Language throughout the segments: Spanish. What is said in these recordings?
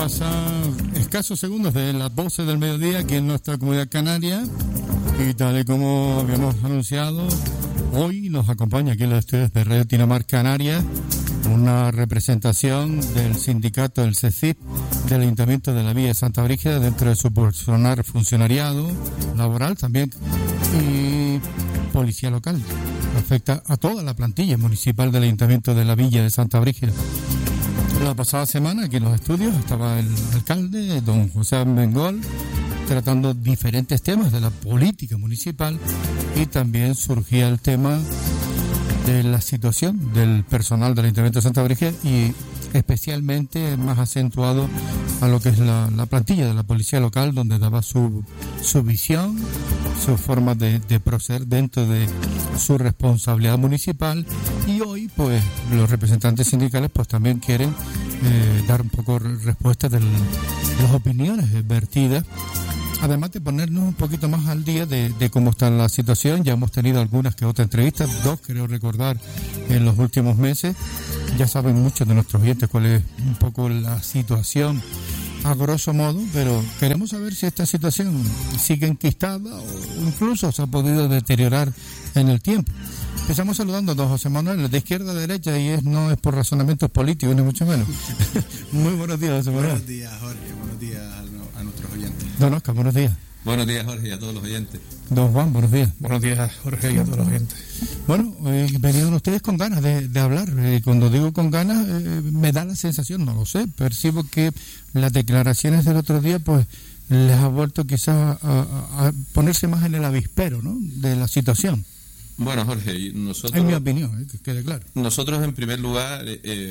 pasan escasos segundos de las 12 del mediodía aquí en nuestra comunidad canaria y tal y como habíamos anunciado, hoy nos acompaña aquí en los estudios de Radio Tinamar Canarias una representación del sindicato, el CECIP, del Ayuntamiento de la Villa de Santa Brígida dentro de su personal funcionariado laboral también y policía local. Afecta a toda la plantilla municipal del Ayuntamiento de la Villa de Santa Brígida. La pasada semana aquí en los estudios estaba el alcalde, don José Armengol, tratando diferentes temas de la política municipal y también surgía el tema de la situación del personal del Ayuntamiento de Santa Brígida y especialmente más acentuado a lo que es la plantilla de la policía local, donde daba su visión, su forma de proceder dentro de su responsabilidad municipal. Y hoy pues los representantes sindicales pues también quieren dar un poco respuesta de las opiniones vertidas, además de ponernos un poquito más al día de cómo está la situación. Ya hemos tenido algunas que otras entrevistas, 2 creo recordar en los últimos meses. Ya saben muchos de nuestros oyentes cuál es un poco la situación a grosso modo, pero queremos saber si esta situación sigue enquistada o incluso se ha podido deteriorar en el tiempo. Empezamos saludando a don José Manuel, de izquierda a derecha, y no es por razonamientos políticos, ni mucho menos. Muy buenos días, José Manuel. Buenos días, Jorge. Buenos días a nuestros oyentes. Don Oscar, buenos días. Buenos días, Jorge, y a todos los oyentes. Don Juan, buenos días. Buenos días, Jorge, y a todos los oyentes. Bueno, venían ustedes con ganas de hablar. Cuando digo con ganas, me da la sensación, no lo sé, percibo que las declaraciones del otro día, pues, les ha vuelto quizás a ponerse más en el avispero, ¿no?, de la situación. Bueno, Jorge, nosotros... En mi opinión, que quede claro. Nosotros, en primer lugar,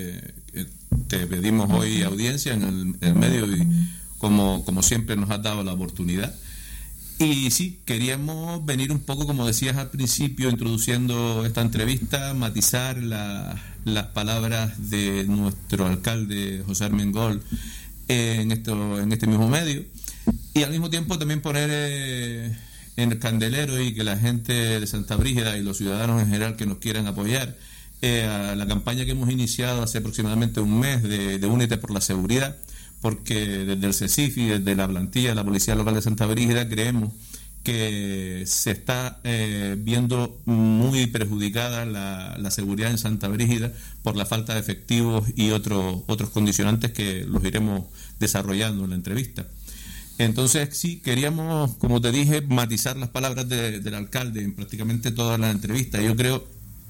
te pedimos hoy audiencia en el medio y como siempre nos has dado la oportunidad. Y sí, queríamos venir un poco, como decías al principio, introduciendo esta entrevista, matizar las palabras de nuestro alcalde José Armengol en este mismo medio, y al mismo tiempo también poner en el candelero y que la gente de Santa Brígida y los ciudadanos en general que nos quieran apoyar a la campaña que hemos iniciado hace aproximadamente un mes de Únete por la Seguridad, porque desde el CECIF y desde la plantilla de la Policía Local de Santa Brígida creemos que se está viendo muy perjudicada la seguridad en Santa Brígida por la falta de efectivos y otros condicionantes que los iremos desarrollando en la entrevista. Entonces sí, queríamos, como te dije, matizar las palabras del alcalde en prácticamente todas las entrevistas. Yo creo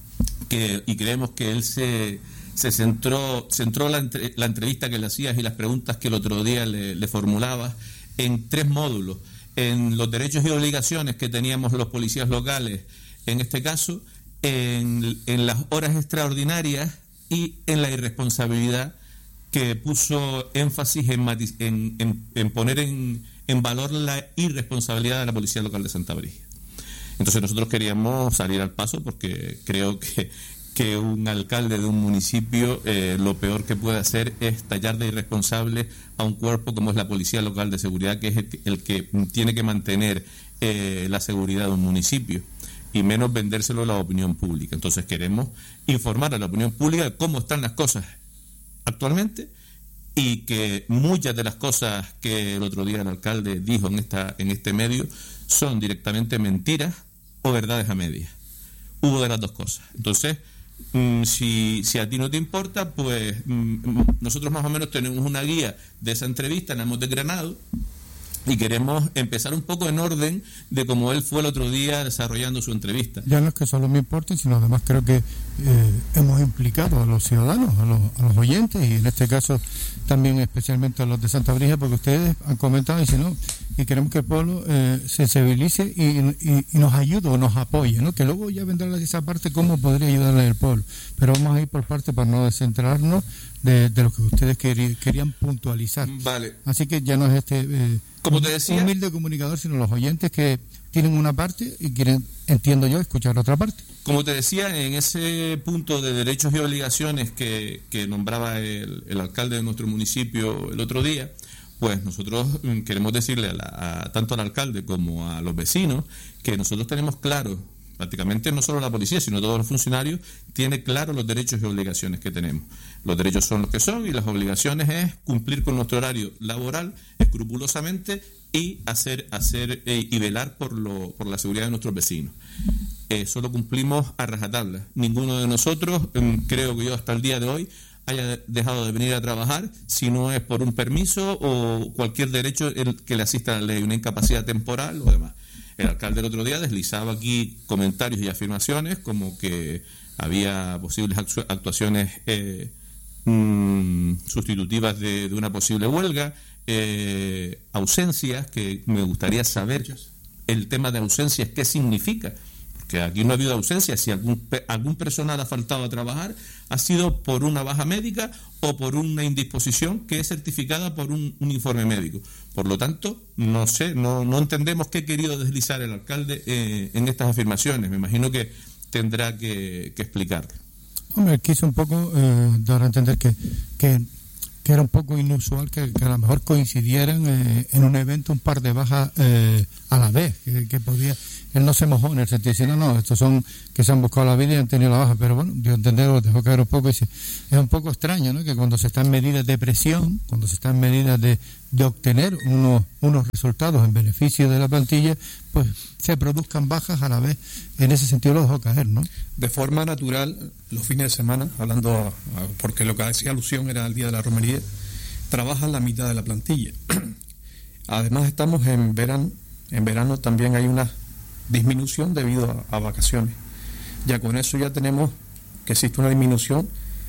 y creemos que él se centró la entrevista que le hacías y las preguntas que el otro día le formulabas en 3 módulos: en los derechos y obligaciones que teníamos los policías locales, en este caso, en las horas extraordinarias y en la irresponsabilidad, que puso énfasis en poner en valor la irresponsabilidad de la Policía Local de Santa Brígida. Entonces nosotros queríamos salir al paso porque creo que un alcalde de un municipio lo peor que puede hacer es tallar de irresponsable a un cuerpo como es la Policía Local de Seguridad, que es el que tiene que mantener la seguridad de un municipio, y menos vendérselo a la opinión pública. Entonces queremos informar a la opinión pública de cómo están las cosas actualmente, y que muchas de las cosas que el otro día el alcalde dijo en este medio son directamente mentiras o verdades a medias. Hubo de las dos cosas. Entonces, si a ti no te importa, pues nosotros más o menos tenemos una guía de esa entrevista, la hemos desgranado y queremos empezar un poco en orden de cómo él fue el otro día desarrollando su entrevista. Ya no es que solo me importe, sino además creo que hemos implicado a los ciudadanos, a los oyentes, y en este caso también especialmente a los de Santa Brígida, porque ustedes han comentado y dicen, no, y queremos que el pueblo se sensibilice y nos ayude o nos apoye, ¿no? Que luego ya vendrá esa parte, cómo podría ayudarle al pueblo, pero vamos a ir por parte para no descentrarnos de lo que ustedes querían puntualizar. Vale. Así que ya no es como te decía, humilde comunicador, sino los oyentes que tienen una parte y quieren, entiendo yo, escuchar otra parte. Como te decía, en ese punto de derechos y obligaciones que nombraba el alcalde de nuestro municipio el otro día, pues nosotros queremos decirle tanto al alcalde como a los vecinos que nosotros tenemos claro prácticamente no solo la policía, sino todos los funcionarios, tiene claro los derechos y obligaciones que tenemos. Los derechos son los que son y las obligaciones es cumplir con nuestro horario laboral escrupulosamente y hacer y velar por la seguridad de nuestros vecinos. Solo cumplimos a rajatabla. Ninguno de nosotros, creo que yo hasta el día de hoy, haya dejado de venir a trabajar si no es por un permiso o cualquier derecho que le asista a la ley, una incapacidad temporal o demás. El alcalde el otro día deslizaba aquí comentarios y afirmaciones como que había posibles actuaciones sustitutivas de una posible huelga, ausencias, que me gustaría saber el tema de ausencias, qué significa. Que aquí no ha habido ausencia. Si algún personal ha faltado a trabajar, ha sido por una baja médica o por una indisposición que es certificada por un informe médico. Por lo tanto, no sé, no entendemos qué ha querido deslizar el alcalde en estas afirmaciones. Me imagino que tendrá que explicarlo. Hombre, quiso un poco dar a entender que era un poco inusual que a lo mejor coincidieran en un evento un par de bajas a la vez, que podía. Él no se mojó en el sentido de decir, no, estos son que se han buscado la vida y han tenido la baja, pero bueno, yo entender, dejó caer un poco y dice, es un poco extraño, ¿no?, que cuando se están en medidas de presión, cuando se están en medidas de obtener unos resultados en beneficio de la plantilla, pues se produzcan bajas a la vez. En ese sentido lo dejó caer, ¿no? De forma natural, los fines de semana, hablando, porque lo que hacía alusión era el día de la romería, trabajan la mitad de la plantilla. Además estamos en verano. En verano también hay una disminución debido a vacaciones. Ya con eso ya tenemos que existe una disminución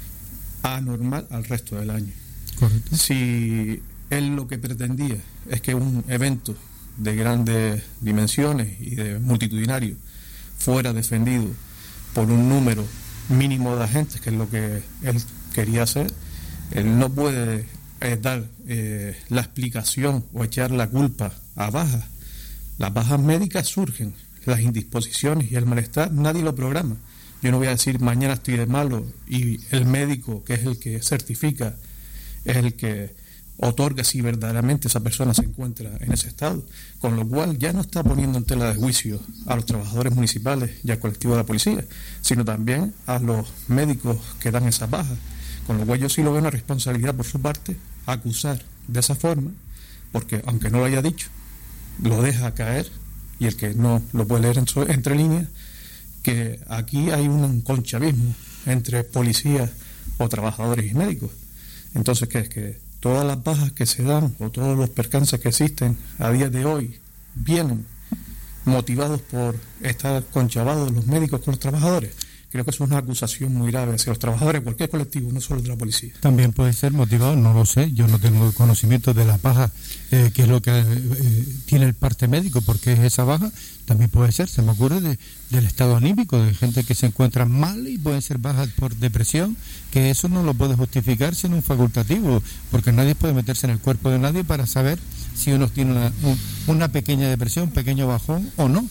anormal al resto del año. Correcto. Si él lo que pretendía es que un evento de grandes dimensiones y de multitudinario fuera defendido por un número mínimo de agentes, que es lo que él quería hacer, él no puede dar la explicación o echar la culpa a bajas. Las bajas médicas surgen, las indisposiciones y el malestar nadie lo programa. Yo no voy a decir mañana estoy de malo y el médico, que es el que certifica, es el que otorga si verdaderamente esa persona se encuentra en ese estado, con lo cual ya no está poniendo en tela de juicio a los trabajadores municipales y al colectivo de la policía, sino también a los médicos que dan esas bajas, con lo cual yo sí lo veo una responsabilidad por su parte acusar de esa forma, porque aunque no lo haya dicho, lo deja caer, y el que no lo puede leer entre líneas, que aquí hay un conchavismo entre policías o trabajadores y médicos. Entonces, ¿qué es? Que todas las bajas que se dan o todos los percances que existen a día de hoy vienen motivados por estar conchavados los médicos con los trabajadores. Creo que eso es una acusación muy grave hacia los trabajadores de cualquier colectivo, no solo de la policía. También puede ser motivado, no lo sé, yo no tengo conocimiento de la baja, que es lo que tiene el parte médico, porque es esa baja. También puede ser, se me ocurre, del estado anímico, de gente que se encuentra mal y puede ser baja por depresión, que eso no lo puede justificar sino un facultativo, porque nadie puede meterse en el cuerpo de nadie para saber si uno tiene una pequeña depresión, un pequeño bajón o no.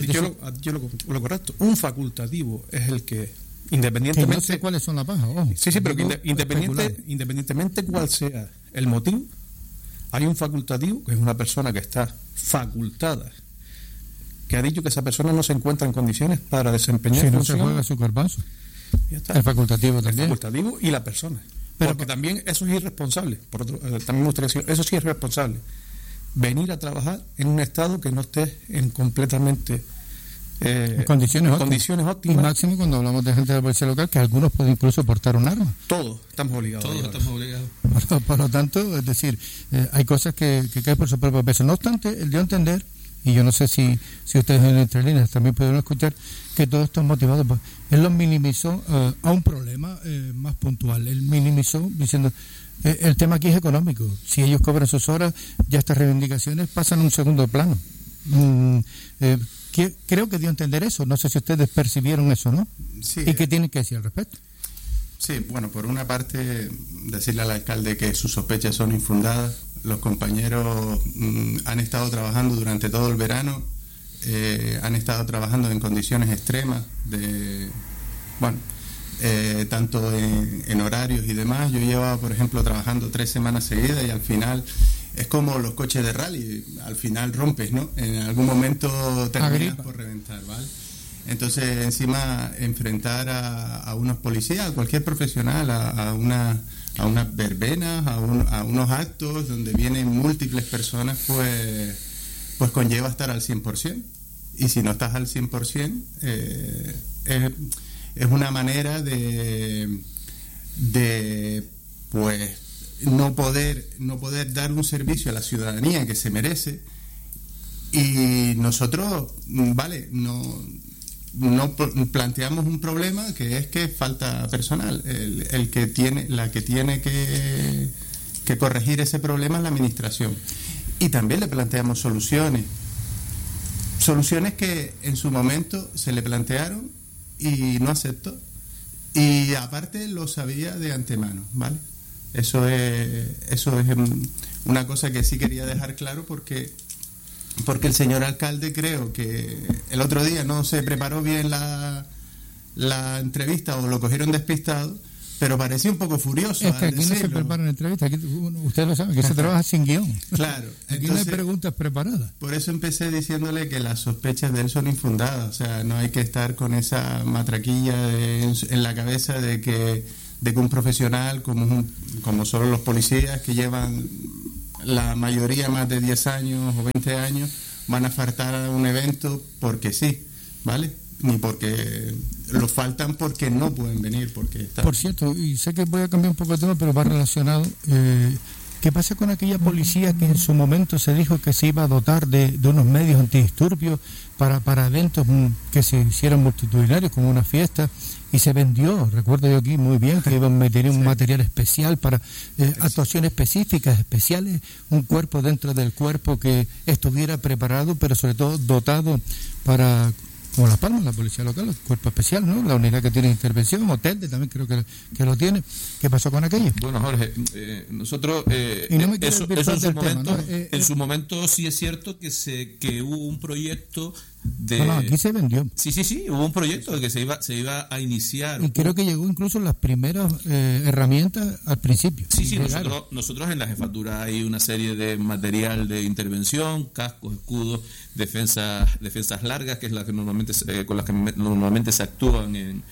Yo lo correcto. Un facultativo es el que, independientemente... Que no sé cuáles son las bajas, ojo. Sí, pero que independientemente cuál sea el motivo, hay un facultativo, que es una persona que está facultada, que ha dicho que esa persona no se encuentra en condiciones para desempeñar funciones. Si no se juega su cuerpazo. Ya está. El facultativo también. El facultativo y la persona. Porque también eso es irresponsable. También me gustaría decir, eso sí es irresponsable. Venir a trabajar en un estado que no esté en completamente en condiciones óptimas. Y máximo cuando hablamos de gente de la policía local, que algunos pueden incluso portar un arma. Todos estamos obligados. Por lo tanto, es decir, hay cosas que caen por su propio peso. No obstante, él dio a entender, y yo no sé si ustedes en Entre Líneas también pudieron escuchar, que todo esto es motivado. Pues, él lo minimizó a un problema más puntual. Él minimizó diciendo, el tema aquí es económico. Si ellos cobran sus horas, ya estas reivindicaciones pasan a un segundo plano. Creo que dio a entender eso. No sé si ustedes percibieron eso, ¿no? Sí. ¿Y qué tienen que decir al respecto? Sí, bueno, por una parte, decirle al alcalde que sus sospechas son infundadas. Los compañeros han estado trabajando durante todo el verano, han estado trabajando en condiciones extremas, tanto en horarios y demás. Yo llevaba, por ejemplo, trabajando 3 semanas seguidas y al final es como los coches de rally, al final rompes, ¿no? En algún momento terminas por reventar, ¿vale? Entonces, encima, enfrentar a unos policías, a cualquier profesional, a unas verbenas, a unos actos donde vienen múltiples personas, pues conlleva estar al 100%. Y si no estás al 100%, es una manera de pues no poder dar un servicio a la ciudadanía que se merece. Y nosotros, vale, no planteamos un problema, que es que falta personal. La que tiene que corregir ese problema es la administración. Y también le planteamos soluciones que en su momento se le plantearon y no aceptó. Y aparte lo sabía de antemano, ¿vale? Eso es una cosa que sí quería dejar claro, porque el señor alcalde, creo que el otro día no se preparó bien la entrevista, o lo cogieron despistado, pero parecía un poco furioso. Es que aquí no se preparan entrevistas, aquí, usted lo sabe, que se trabaja sin guión. Claro. Aquí no hay preguntas preparadas. Por eso empecé diciéndole que las sospechas de él son infundadas. O sea, no hay que estar con esa matraquilla en la cabeza de que un profesional como son los policías, que llevan la mayoría más de 10 años o 20 años, van a faltar a un evento porque sí, ¿vale? Ni porque los faltan porque no pueden venir, porque están... Por cierto, y sé que voy a cambiar un poco de tema, pero va relacionado. ¿Qué pasa con aquella policía que en su momento se dijo que se iba a dotar de unos medios antidisturbios para eventos que se hicieran multitudinarios, como una fiesta, y se vendió? Recuerdo yo aquí muy bien que iban a meter un material especial para actuaciones específicas, especiales, un cuerpo dentro del cuerpo que estuviera preparado, pero sobre todo dotado para... Como Las Palmas, la policía local, el cuerpo especial, ¿no? La unidad que tiene intervención, Telde también creo que lo tiene. ¿Qué pasó con aquello? Bueno, Jorge, nosotros eso en su momento sí es cierto que hubo un proyecto de... No, aquí se vendió. Sí, hubo un proyecto de que se iba a iniciar. Y creo que llegó incluso las primeras herramientas al principio. Sí, nosotros en la jefatura hay una serie de material de intervención, cascos, escudos, defensas largas, que es la que normalmente con las que normalmente se actúan en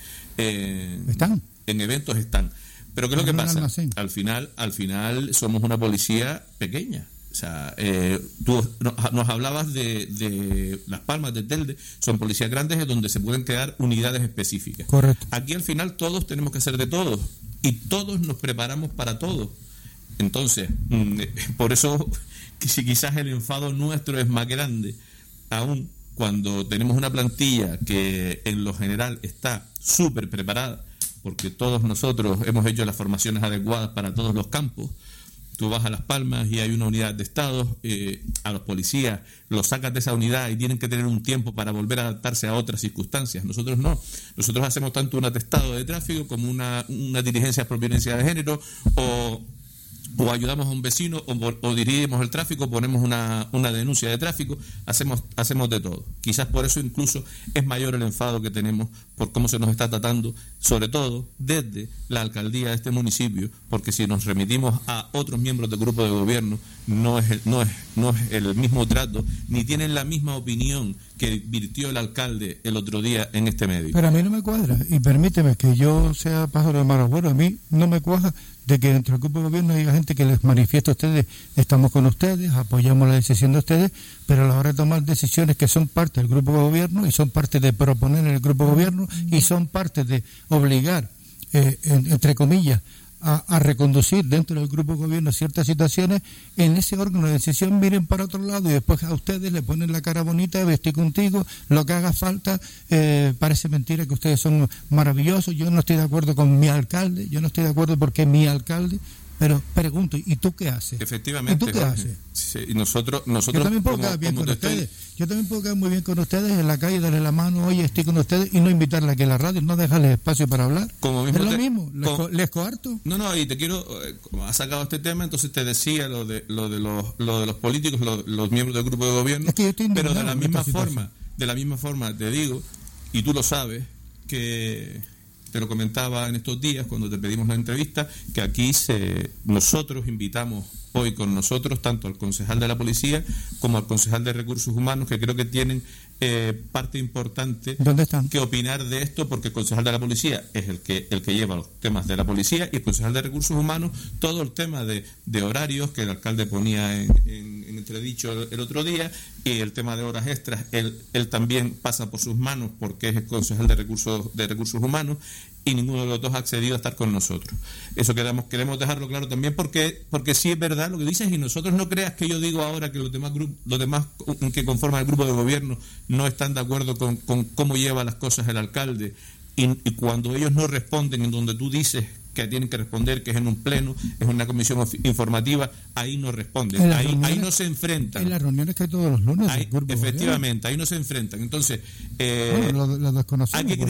eventos están. Pero ¿qué es lo que pasa? Al final somos una policía pequeña. O sea, tú nos hablabas de Las Palmas, de Telde, son policías grandes en donde se pueden crear unidades específicas. Correcto. Aquí al final todos tenemos que hacer de todo y todos nos preparamos para todo. Entonces, por eso si quizás el enfado nuestro es más grande, aún cuando tenemos una plantilla que en lo general está súper preparada, porque todos nosotros hemos hecho las formaciones adecuadas para todos los campos. Tú vas a Las Palmas y hay una unidad de Estado, a los policías los sacas de esa unidad y tienen que tener un tiempo para volver a adaptarse a otras circunstancias. Nosotros no. Nosotros hacemos tanto un atestado de tráfico como una diligencia por violencia de género, o ayudamos a un vecino, o dirigimos el tráfico, ponemos una denuncia de tráfico, hacemos de todo. Quizás por eso incluso es mayor el enfado que tenemos por cómo se nos está tratando, sobre todo desde la alcaldía de este municipio, porque si nos remitimos a otros miembros del grupo de gobierno, no es el mismo trato, ni tienen la misma opinión que virtió el alcalde el otro día en este medio. Pero a mí no me cuadra, y permíteme que yo sea pájaro de mal agüero, a mí no me cuadra de que dentro del grupo de gobierno haya gente que les manifiesta a ustedes, estamos con ustedes, apoyamos la decisión de ustedes, pero a la hora de tomar decisiones que son parte del grupo de gobierno y son parte de proponer en el grupo de gobierno y son parte de obligar, entre comillas, a reconducir dentro del grupo de gobierno ciertas situaciones, en ese órgano de decisión miren para otro lado y después a ustedes le ponen la cara bonita, estoy contigo, lo que haga falta, parece mentira que ustedes son maravillosos, yo no estoy de acuerdo con mi alcalde, yo no estoy de acuerdo porque mi alcalde, pero pregunto, ¿y tú qué haces? Efectivamente. ¿Y tú qué haces? Sí, y nosotros yo también puedo quedar bien con ustedes. Yo también puedo quedar muy bien con ustedes en la calle, darle la mano, oye, estoy con ustedes, y no invitarle aquí a la radio, no dejarles espacio para hablar. Es lo mismo, les coarto. No, y te quiero, como has sacado este tema, entonces te decía lo de los políticos, los miembros del grupo de gobierno, es que yo estoy pero de la misma forma te digo, y tú lo sabes, que te lo comentaba en estos días cuando te pedimos la entrevista, que aquí nosotros invitamos hoy con nosotros tanto al concejal de la policía como al concejal de recursos humanos, que creo que tienen parte importante ¿Dónde están? que opinar de esto, porque el concejal de la policía es el que lleva los temas de la policía, y el concejal de recursos humanos todo el tema de horarios que el alcalde ponía en entredicho el otro día, y el tema de horas extras él también pasa por sus manos porque es el concejal de recursos humanos, y ninguno de los dos ha accedido a estar con nosotros. Eso queremos dejarlo claro también, porque sí es verdad lo que dices, y nosotros, no creas que yo digo ahora que los demás que conforman el grupo de gobierno no están de acuerdo con cómo lleva las cosas el alcalde, y cuando ellos no responden en donde tú dices que tienen que responder, que es en un pleno, es una comisión informativa, ahí no responden, ahí no se enfrentan. En las reuniones que hay todos los lunes. Efectivamente, ahí no se enfrentan. Entonces, lo desconocemos, hay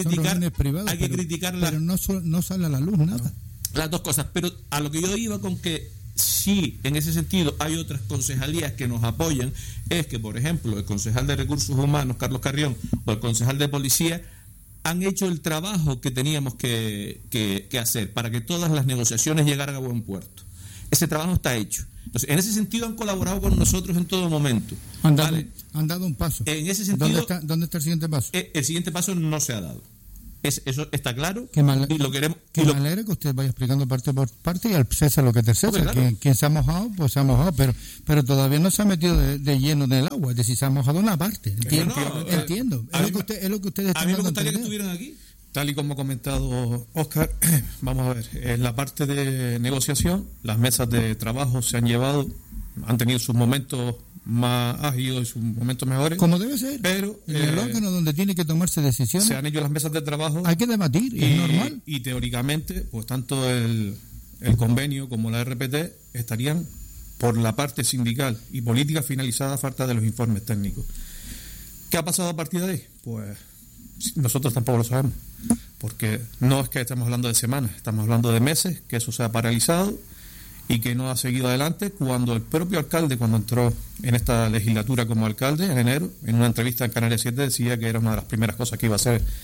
que criticar pero no sale a la luz nada. Las dos cosas, pero a lo que yo iba con que sí, en ese sentido hay otras concejalías que nos apoyan, es que, por ejemplo, el concejal de Recursos Humanos, Carlos Carrión, o el concejal de Policía, han hecho el trabajo que teníamos que hacer para que todas las negociaciones llegaran a buen puerto. Ese trabajo está hecho. Entonces, en ese sentido han colaborado con nosotros en todo momento. Han dado un paso. En ese sentido, ¿Dónde está el siguiente paso? El siguiente paso no se ha dado. Eso está claro. Y lo queremos. Me alegra que usted vaya explicando parte por parte, y al César lo que te César. Claro. Quien se ha mojado, pues se ha mojado, pero todavía no se ha metido de lleno en el agua. Es decir, se ha mojado una parte. Entiendo. Es lo que ustedes están. A mí me gustaría que estuvieran aquí. Tal y como ha comentado Óscar, vamos a ver, en la parte de negociación, las mesas de trabajo se han llevado, han tenido sus momentos más ágiles y sus momentos mejores. Como debe ser. Pero en el órgano donde tiene que tomarse decisiones. Se han hecho las mesas de trabajo. Hay que debatir, es normal. Y teóricamente, pues tanto el convenio como la RPT estarían por la parte sindical y política finalizada a falta de los informes técnicos. ¿Qué ha pasado a partir de ahí? Pues nosotros tampoco lo sabemos, porque no es que estemos hablando de semanas, estamos hablando de meses, que eso se ha paralizado y que no ha seguido adelante, cuando el propio alcalde, cuando entró en esta legislatura como alcalde en enero, en una entrevista en Canarias 7 decía que era una de las primeras cosas que iba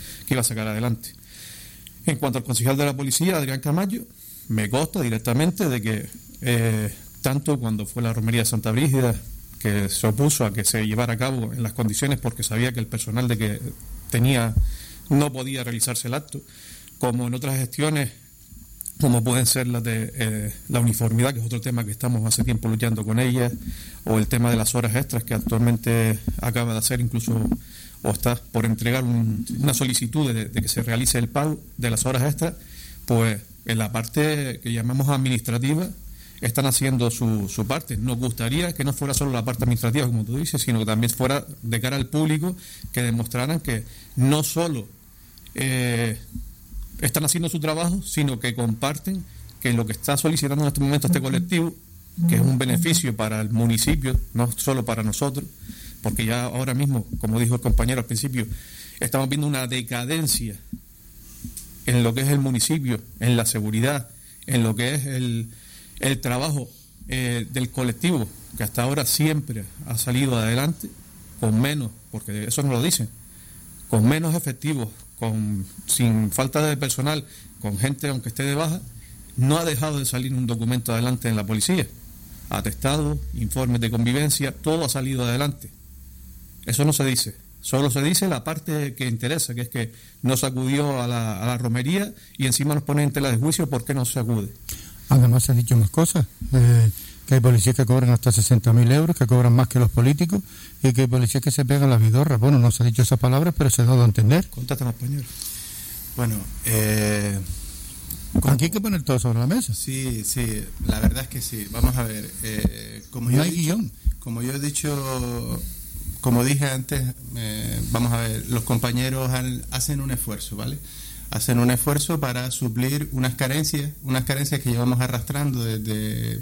a sacar adelante. En cuanto al concejal de la policía, Adrián Camayo, me consta directamente de que tanto cuando fue la romería de Santa Brígida, que se opuso a que se llevara a cabo en las condiciones porque sabía que el personal de que tenía no podía realizarse el acto, como en otras gestiones como pueden ser las de la uniformidad, que es otro tema que estamos hace tiempo luchando con ella, o el tema de las horas extras, que actualmente acaba de hacer incluso, o está por entregar una solicitud de que se realice el pago de las horas extras. Pues en la parte que llamamos administrativa están haciendo su parte. Nos gustaría que no fuera solo la parte administrativa, como tú dices, sino que también fuera de cara al público, que demostraran que no solo están haciendo su trabajo, sino que comparten que lo que está solicitando en este momento este colectivo, que es un beneficio para el municipio, no solo para nosotros, porque ya ahora mismo, como dijo el compañero al principio, estamos viendo una decadencia en lo que es el municipio, en la seguridad, en lo que es el trabajo del colectivo, que hasta ahora siempre ha salido adelante con menos, porque eso nos lo dicen, con menos efectivos, sin falta de personal, con gente aunque esté de baja. No ha dejado de salir un documento adelante en la policía, atestados, informes de convivencia, todo ha salido adelante. Eso no se dice, solo se dice la parte que interesa, que es que no se acudió a la romería, y encima nos ponen en tela de juicio por qué no se acude. Además se han dicho más cosas, que hay policías que cobran hasta 60.000 euros, que cobran más que los políticos, y que hay policías que se pegan las vidorras. Bueno, no se ha dicho esas palabras, pero se ha dado a entender. Contate en español. Bueno, aquí hay que poner todo sobre la mesa. Sí, la verdad es que sí. Vamos a ver, como yo he dicho, como dije antes, vamos a ver, los compañeros hacen un esfuerzo, ¿vale? Hacen un esfuerzo para suplir unas carencias que llevamos arrastrando desde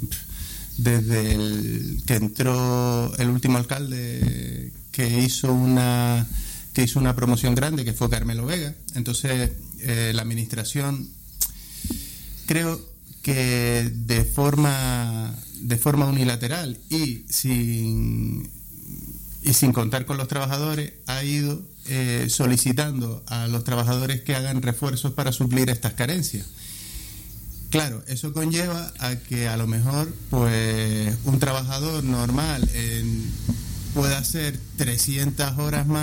que entró el último alcalde, que hizo una promoción grande, que fue Carmelo Vega. Entonces, la administración, creo que de forma unilateral y sin contar con los trabajadores, ha ido solicitando a los trabajadores que hagan refuerzos para suplir estas carencias. Claro, eso conlleva a que a lo mejor pues un trabajador normal pueda hacer 300 horas más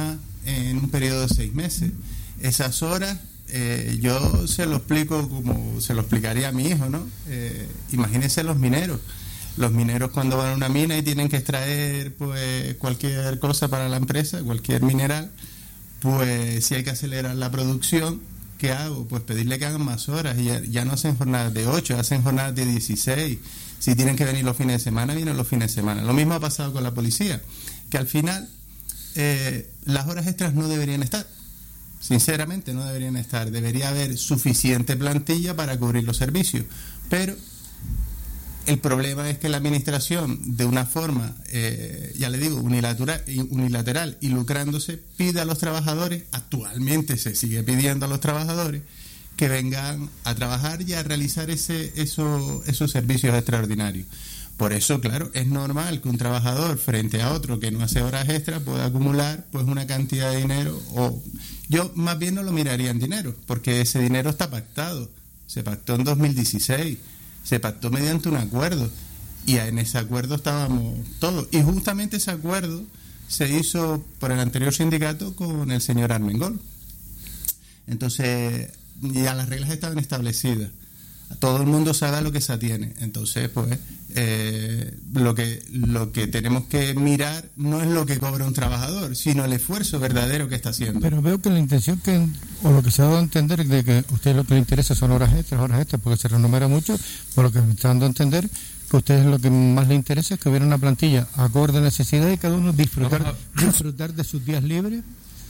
en un periodo de 6 meses. Esas horas yo se lo explico como se lo explicaría a mi hijo, ¿no? Imagínense los mineros. Los mineros cuando van a una mina y tienen que extraer pues cualquier cosa para la empresa, cualquier mineral, pues si hay que acelerar la producción, ¿qué hago? Pues pedirle que hagan más horas y ya no hacen jornadas de 8, hacen jornadas de 16. Si tienen que venir los fines de semana, vienen los fines de semana. Lo mismo ha pasado con la policía, que al final las horas extras no deberían estar. Sinceramente no deberían estar. Debería haber suficiente plantilla para cubrir los servicios. Pero el problema es que la administración, de una forma, ya le digo, unilateral y lucrándose, pide a los trabajadores, actualmente se sigue pidiendo a los trabajadores, que vengan a trabajar y a realizar esos servicios extraordinarios. Por eso, claro, es normal que un trabajador frente a otro que no hace horas extras pueda acumular pues una cantidad de dinero, o yo más bien no lo miraría en dinero, porque ese dinero está pactado, se pactó en 2016, se pactó mediante un acuerdo y en ese acuerdo estábamos todos, y justamente ese acuerdo se hizo por el anterior sindicato con el señor Armengol. Entonces ya las reglas estaban establecidas, todo el mundo sabe lo que se atiene. Entonces pues lo que tenemos que mirar no es lo que cobra un trabajador, sino el esfuerzo verdadero que está haciendo. Pero veo que la intención o lo que se ha dado a entender de que a usted lo que le interesa son horas extras, porque se renumera mucho, por lo que me está dando a entender que a ustedes lo que más le interesa es que hubiera una plantilla acorde a necesidad y cada uno disfrutar de sus días libres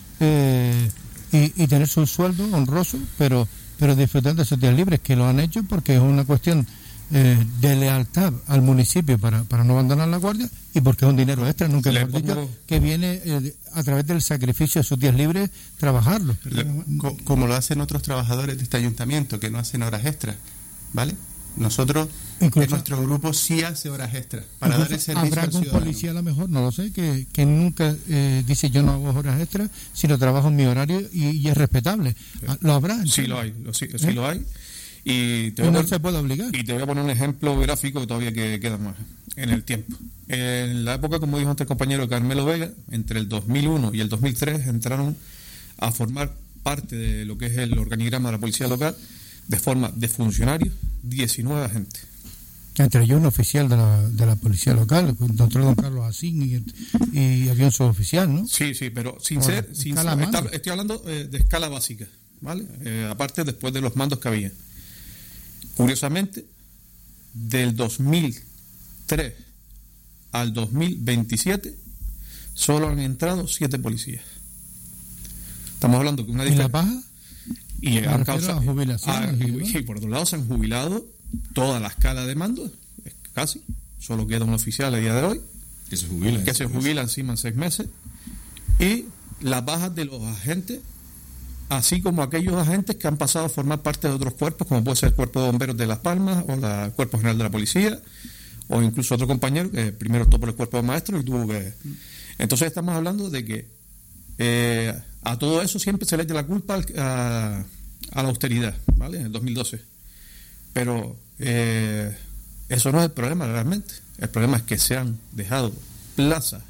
y tener su sueldo honroso, pero disfrutar de sus días libres, que lo han hecho porque es una cuestión de lealtad al municipio para no abandonar la guardia, y porque es un dinero extra, nunca le hemos dicho, que viene a través del sacrificio de sus días libres trabajarlo. Como lo hacen otros trabajadores de este ayuntamiento que no hacen horas extras, ¿vale? Nosotros, en nuestro grupo sí hace horas extras para dar el servicio. Habrá algún policía a lo mejor, no lo sé, que nunca dice yo no hago horas extras, sino trabajo en mi horario y es respetable. ¿Lo habrá? ¿Entiendes? Sí lo hay, sí lo hay. Y no se puede obligar. Y te voy a poner un ejemplo gráfico que todavía queda más en el tiempo. En la época, como dijo antes el compañero Carmelo Vega, entre el 2001 y el 2003 entraron a formar parte de lo que es el organigrama de la policía local de forma de funcionarios 19 agentes. Entre ellos un oficial de la policía local, el doctor don Carlos Asín, y había un suboficial, ¿no? Sí, pero estoy hablando de escala básica, ¿vale? Aparte, después de los mandos que había. Curiosamente, del 2003 al 2027 solo han entrado 7 policías. Estamos hablando que una diferencia. ¿Y la baja? Y han causado jubilaciones. Y por otro lado se han jubilado toda la escala de mando, casi. Solo queda un oficial a día de hoy que se jubila encima en 6 meses. Y las bajas de los agentes, así como aquellos agentes que han pasado a formar parte de otros cuerpos, como puede ser el Cuerpo de Bomberos de Las Palmas o el Cuerpo General de la Policía, o incluso otro compañero que primero optó por el Cuerpo de Maestros y tuvo que... Entonces estamos hablando de que a todo eso siempre se le echa la culpa a la austeridad, ¿vale? En el 2012. Pero eso no es el problema realmente. El problema es que se han dejado plazas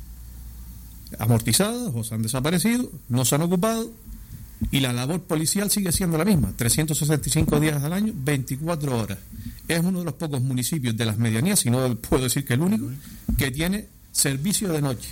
amortizadas o se han desaparecido, no se han ocupado, y la labor policial sigue siendo la misma, 365 días al año, 24 horas. Es uno de los pocos municipios de las medianías, si no puedo decir que el único, que tiene servicio de noche.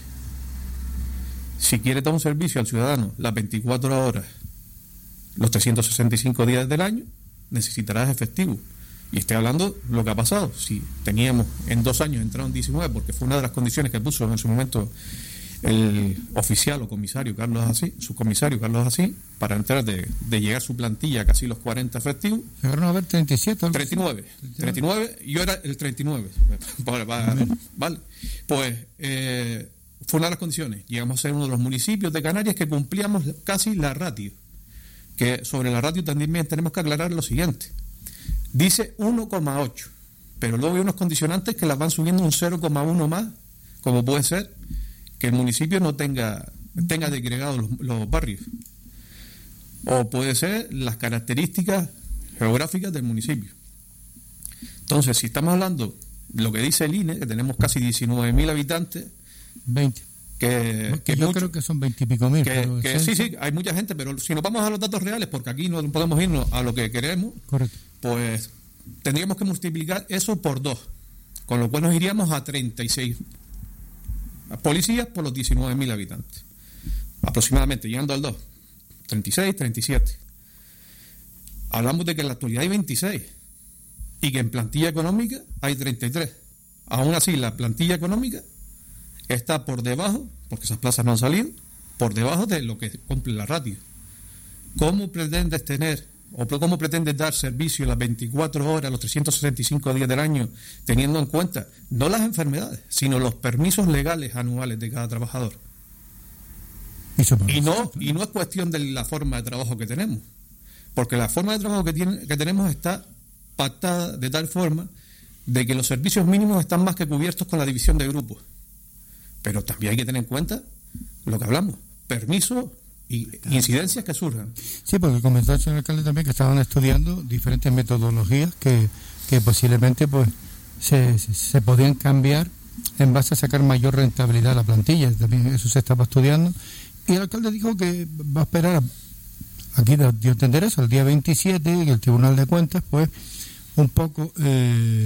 Si quiere dar un servicio al ciudadano las 24 horas, los 365 días del año, necesitarás efectivo. Y estoy hablando de lo que ha pasado. Si teníamos en 2 años, entraron 19, porque fue una de las condiciones que puso en su momento el oficial o comisario Carlos Así, subcomisario Carlos Así, para entrar de llegar su plantilla a casi los 40 efectivos. Llegaron a haber 37. 39, yo era el 39. Vale. Pues fue una de las condiciones. Llegamos a ser uno de los municipios de Canarias que cumplíamos casi la ratio. Que sobre la ratio también tenemos que aclarar lo siguiente. Dice 1,8, pero luego hay unos condicionantes que las van subiendo un 0,1 más, como puede ser que el municipio no tenga degregados los barrios, o puede ser las características geográficas del municipio. Entonces, si estamos hablando de lo que dice el INE, que tenemos casi 19.000 habitantes, 20. yo creo que son 20 y pico mil. Sí, hay mucha gente, pero si nos vamos a los datos reales, porque aquí no podemos irnos a lo que queremos, correcto, pues tendríamos que multiplicar eso por 2, con lo cual nos iríamos a 36 policías por los 19.000 habitantes, aproximadamente, llegando al 2, 36, 37. Hablamos de que en la actualidad hay 26 y que en plantilla económica hay 33. Aún así, la plantilla económica está por debajo, porque esas plazas no han salido, por debajo de lo que cumple la ratio. ¿Cómo pretendes tener o cómo pretendes dar servicio las 24 horas, los 365 días del año, teniendo en cuenta no las enfermedades, sino los permisos legales anuales de cada trabajador? Y no es cuestión de la forma de trabajo que tenemos, porque la forma de trabajo que tenemos está pactada de tal forma de que los servicios mínimos están más que cubiertos con la división de grupos. Pero también hay que tener en cuenta lo que hablamos, permisos y incidencias que surjan. Sí, porque comentó el señor alcalde también que estaban estudiando diferentes metodologías que posiblemente pues se podían cambiar en base a sacar mayor rentabilidad a la plantilla. También eso se estaba estudiando. Y el alcalde dijo que va a esperar, aquí dio a entender eso, el día 27, que el Tribunal de Cuentas pues un poco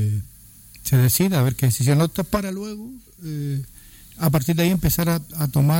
se decida a ver qué decisión opta para luego a partir de ahí empezar a tomar